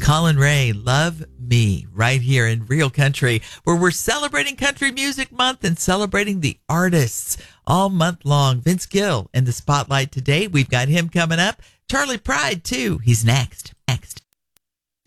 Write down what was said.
Colin Ray, Love Me, right here in Real Country, where we're celebrating Country Music Month and celebrating the artists all month long. Vince Gill in the spotlight today. We've got him coming up. Charlie Pride, too. He's next.